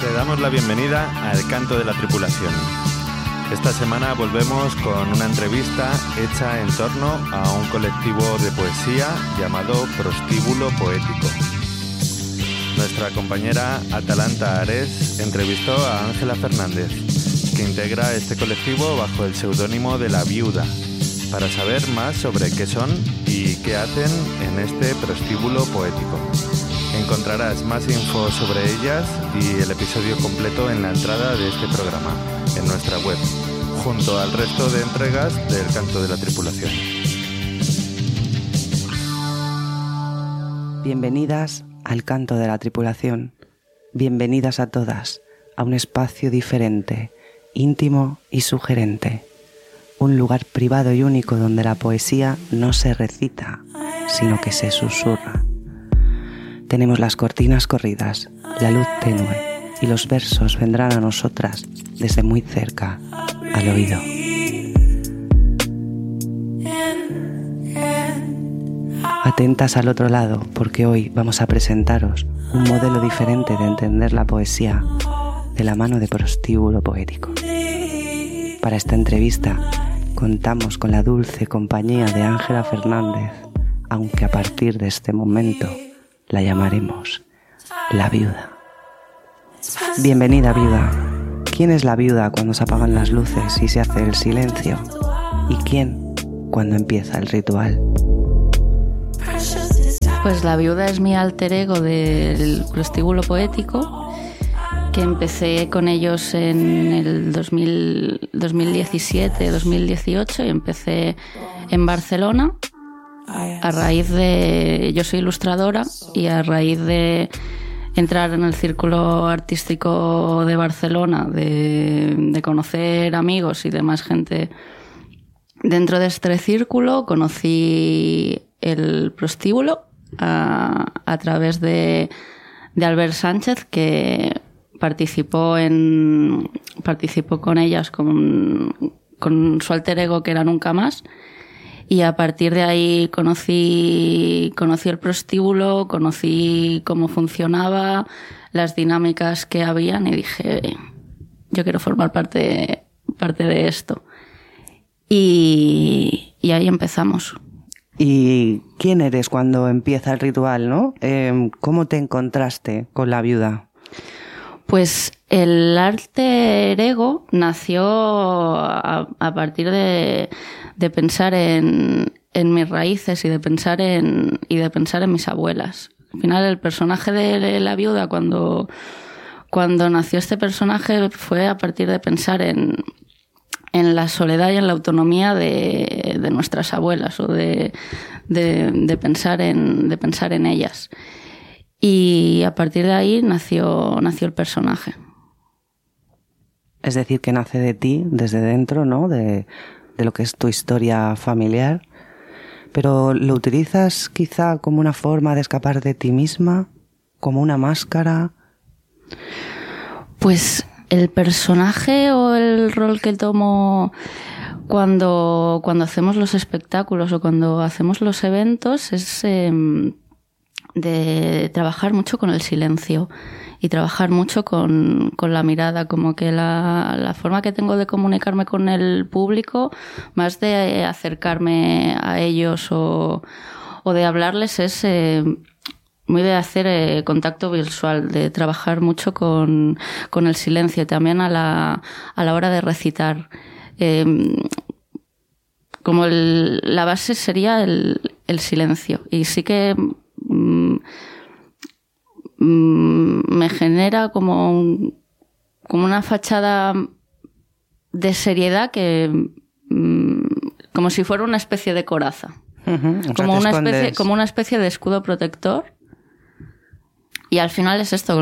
Te damos la bienvenida al Canto de la Tripulación. Esta semana volvemos con una entrevista hecha en torno a un colectivo de poesía llamado Prostíbulo Poético. Nuestra compañera Atalanta Ares entrevistó a Ángela Fernández, que integra este colectivo bajo el seudónimo de La Viuda, para saber más sobre qué son y qué hacen en este prostíbulo poético. Encontrarás más info sobre ellas y el episodio completo en la entrada de este programa, en nuestra web, junto al resto de entregas del Canto de la Tripulación. Bienvenidas al Canto de la Tripulación. Bienvenidas a todas a un espacio diferente, íntimo y sugerente. Un lugar privado y único donde la poesía no se recita, sino que se susurra. Tenemos las cortinas corridas, la luz tenue, y los versos vendrán a nosotras desde muy cerca, al oído. Atentas al otro lado, porque hoy vamos a presentaros un modelo diferente de entender la poesía de la mano de Prostíbulo Poético. Para esta entrevista contamos con la dulce compañía de Ángela Fernández, aunque a partir de este momento la llamaremos La Viuda. Bienvenida, viuda. ¿Quién es la viuda cuando se apagan las luces y se hace el silencio? ¿Y quién cuando empieza el ritual? Pues la viuda es mi alter ego del Prostíbulo Poético, que empecé con ellos en el 2017-2018 y empecé en Barcelona. A raíz de... Yo soy ilustradora y a raíz de entrar en el círculo artístico de Barcelona, de conocer amigos y demás gente dentro de este círculo, conocí el prostíbulo a través de Albert Sánchez, que participó con ellas con su alter ego, que era Nunca Más. Y a partir de ahí conocí el prostíbulo, conocí cómo funcionaba, las dinámicas que habían, y dije, yo quiero formar parte de esto. Y ahí empezamos. ¿Y quién eres cuando empieza el ritual, no? ¿Cómo te encontraste con la viuda? Pues el alter ego nació a partir de pensar en mis raíces y de pensar en mis abuelas. Al final, el personaje de la viuda, cuando nació este personaje, fue a partir de pensar en la soledad y en la autonomía de nuestras abuelas, o de pensar en ellas. Y a partir de ahí nació el personaje. Es decir, que nace de ti, desde dentro, ¿no? De lo que es tu historia familiar. Pero ¿lo utilizas quizá como una forma de escapar de ti misma? ¿Como una máscara? Pues el personaje o el rol que tomo cuando hacemos los espectáculos o cuando hacemos los eventos es de trabajar mucho con el silencio y trabajar mucho con la mirada, como que la forma que tengo de comunicarme con el público, más de acercarme a ellos o de hablarles, es muy de hacer contacto visual, de trabajar mucho con el silencio, también a la hora de recitar. Como la base sería el silencio, y sí que me genera como una fachada de seriedad que como si fuera una especie de coraza. Uh-huh. Como una especie de escudo protector. Y al final es esto,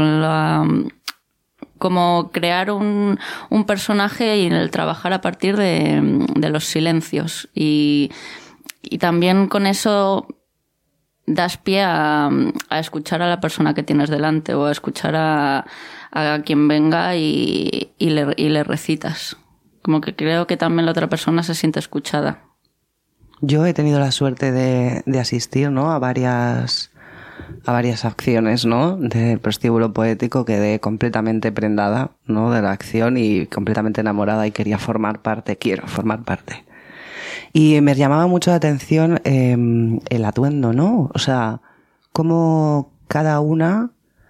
como crear un personaje y el trabajar a partir de los silencios. Y también con eso das pie a escuchar a la persona que tienes delante, o a escuchar a quien venga y le recitas. Como que creo que también la otra persona se siente escuchada. Yo he tenido la suerte de asistir, ¿no?, a varias a varias acciones, ¿no? Del prostíbulo poético, quedé completamente prendada, ¿no? De la acción y completamente enamorada y quiero formar parte. Y me llamaba mucho la atención el atuendo, ¿no? O sea, cómo cada una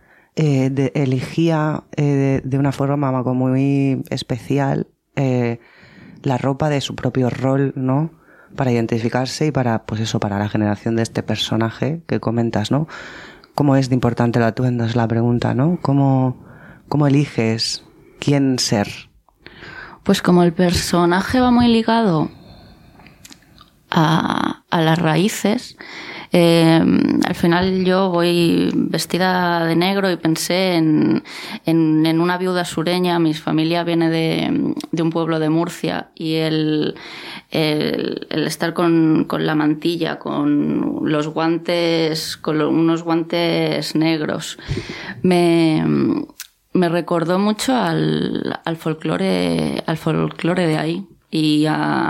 elegía de una forma muy especial la ropa de su propio rol, ¿no? Para identificarse y para, pues eso, para la generación de este personaje que comentas, ¿no? ¿Cómo es de importante el atuendo? Es la pregunta, ¿no? ¿Cómo eliges quién ser? Pues como el personaje va muy ligado a las raíces, al final yo voy vestida de negro y pensé en una viuda sureña. Mi familia viene de un pueblo de Murcia y el estar con la mantilla, con los guantes, unos guantes negros, me recordó mucho al folclore de ahí y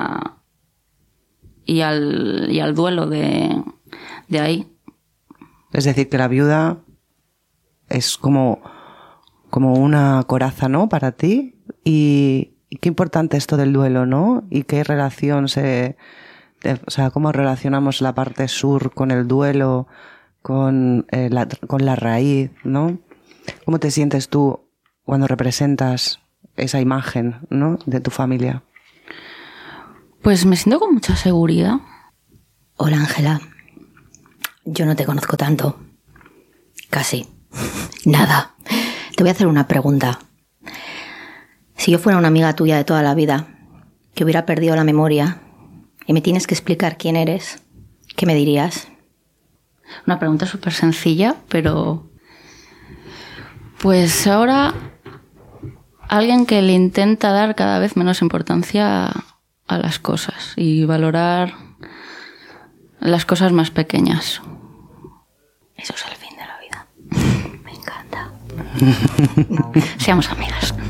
al duelo de ahí. Es decir, que la viuda es como una coraza, ¿no? Para ti. Y qué importante esto del duelo, ¿no? Y qué relación o sea, cómo relacionamos la parte sur con el duelo, con la raíz, ¿no? ¿Cómo te sientes tú cuando representas esa imagen, ¿no? De tu familia? Pues me siento con mucha seguridad. Hola, Ángela. Yo no te conozco tanto. Casi. Nada. Te voy a hacer una pregunta. Si yo fuera una amiga tuya de toda la vida, que hubiera perdido la memoria, y me tienes que explicar quién eres, ¿qué me dirías? Una pregunta súper sencilla, pero... Pues ahora, alguien que le intenta dar cada vez menos importancia a las cosas y valorar las cosas más pequeñas. Eso es el fin de la vida. Me encanta. Seamos amigas.